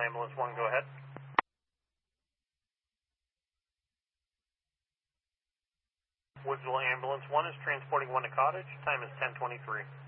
Ambulance 1, go ahead. Woodsville Ambulance 1 is transporting 1 to Cottage. Time is 10:23.